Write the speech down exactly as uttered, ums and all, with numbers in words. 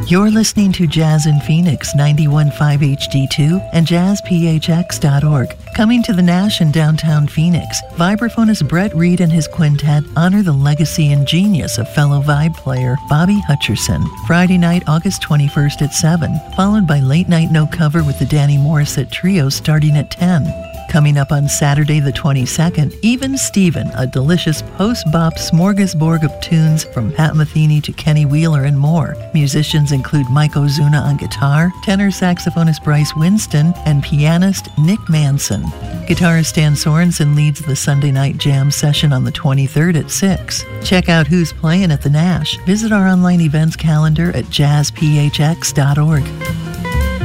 You're listening to Jazz in Phoenix ninety-one point five H D two and jazz p h x dot org. Coming to the Nash in downtown Phoenix, vibraphonist Brett Reed and his quintet honor the legacy and genius of fellow vibe player Bobby Hutcherson. Friday night, August twenty-first at seven, followed by late night no cover with the Danny Morissette Trio starting at ten. Coming up on Saturday the twenty-second, Even Steven, a delicious post-bop smorgasbord of tunes from Pat Metheny to Kenny Wheeler and more. Musicians include Mike Ozuna on guitar, tenor saxophonist Bryce Winston, and pianist Nick Manson. Guitarist Stan Sorensen leads the Sunday night jam session on the twenty-third at six. Check out who's playing at the Nash. Visit our online events calendar at jazz p h x dot org.